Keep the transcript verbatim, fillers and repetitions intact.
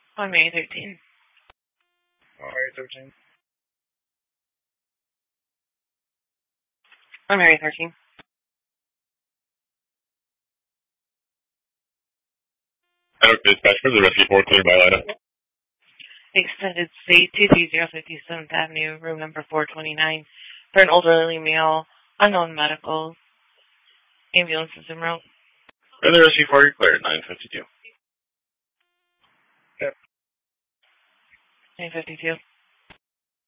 On May thirteenth. On May thirteenth. On May thirteenth. Network dispatch for the rescue four cleared by Lida. Extended stay two three zero fifty-seventh Avenue, room number four twenty-nine, for an elderly male, unknown medical. Ambulance is en route. For the rescue four, you're cleared, nine fifty-two. Yep. nine fifty-two.